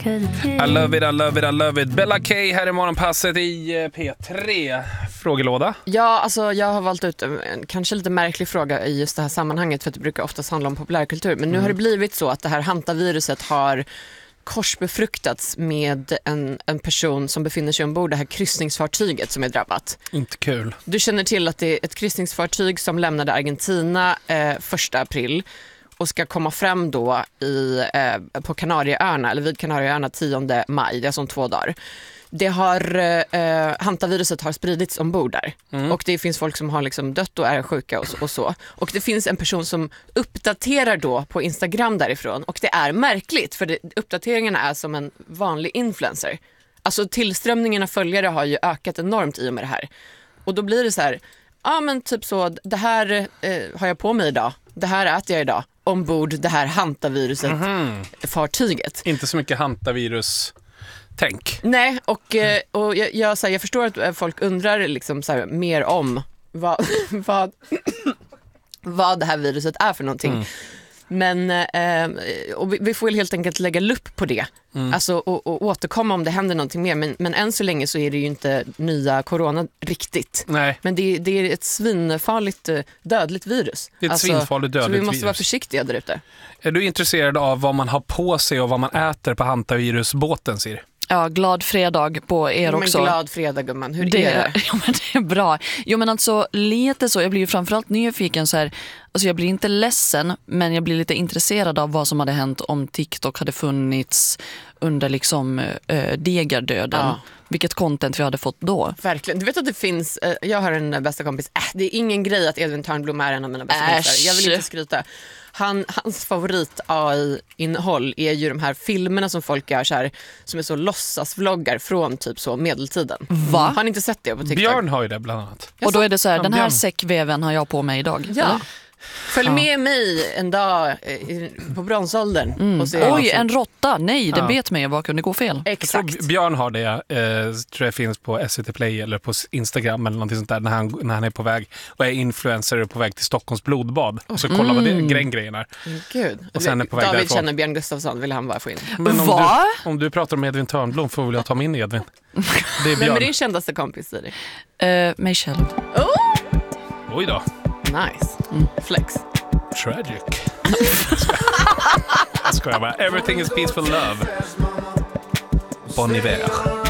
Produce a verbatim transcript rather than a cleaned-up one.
I love it, I love it, I love it. Bella K här i morgonpasset i P tre. Frågelåda. Ja, alltså jag har valt ut en kanske lite märklig fråga i just det här sammanhanget, för att det brukar oftast handla om populärkultur. Men nu mm. har det blivit så att det här hantaviruset har korsbefruktats med en, en person som befinner sig ombord det här kryssningsfartyget som är drabbat. Inte kul. Du känner till att det är ett kryssningsfartyg som lämnade Argentina eh, första april och ska komma fram då i, eh, på Kanarieöarna, eller vid Kanarieöarna tionde maj, det är som två dagar. Det har, eh, hantaviruset har spridits ombord där. Mm. Och det finns folk som har liksom dött och är sjuka och, och så. Och det finns en person som uppdaterar då på Instagram därifrån. Och det är märkligt, för det, uppdateringarna är som en vanlig influencer. Alltså tillströmningen av följare har ju ökat enormt i och med det här. Och då blir det så här, ja ah, men typ så, det här eh, har jag på mig idag. Det här äter jag idag. Ombord det här hantaviruset, mm. fartyget. Inte så mycket hantavirus... Tänk. Nej, och, och jag, jag, så här, jag förstår att folk undrar liksom, så här, mer om vad, vad, vad det här viruset är för någonting. Mm. Men eh, och vi, vi får helt enkelt lägga lupp på det. Mm. Alltså, och, och återkomma om det händer någonting mer. Men, men än så länge så är det ju inte nya corona riktigt. Nej. Men det, det är ett svinfarligt dödligt virus. Det är ett alltså, svinfarligt dödligt virus. Så vi måste virus. vara försiktiga där ute. Är du intresserad av vad man har på sig och vad man äter på hantavirusbåten, Sir? Ja, glad fredag på er men också. Glad fredag, gumman. Hur det, är det? Ja, men det är bra. Jo, men alltså lite så. Jag blir ju framförallt nyfiken så här. Alltså jag blir inte ledsen, men jag blir lite intresserad av vad som hade hänt om TikTok hade funnits under liksom äh, degardöden. Ja. Vilket content vi hade fått då. Verkligen. Du vet att det finns, äh, jag har en bästa kompis, äh, det är ingen grej att Edvin Törnblom är en av mina bästa kompisar. Jag vill inte skryta. Han, hans favorit A I-innehåll är ju de här filmerna som folk gör så här, som är så låtsasvloggar från typ så medeltiden. Va? Har ni inte sett det på TikTok? Björn har ju det bland annat. Och då är det så här, den här säckväven har jag på mig idag. Ja. Eller? Följ ja. med mig en dag på bronsåldern. Mm. Och se Oj, en råtta. Nej, det ja. bet mig. Vad kunde gå fel? Exakt. Jag Björn har det, eh, tror jag finns på S V T Play eller på Instagram eller någonting sånt där, när han, när han är på väg och är influencer och på väg till Stockholms blodbad. Och så kollar vad mm. det gren grejen är. Gud. Och sen är på väg David därifrån. känner Björn Gustafsson, vill han bara få in. Men om Va? du, om du pratar om Edvin Törnblom får väl jag ta min Edvin. Det är Björn. Vem är din kändaste kompis i dig? Uh, mig själv. Oh! Oj då. Nice. Mm. Flex. Tragic. Jag skojar bara. Everything is peaceful love. Bon Iver.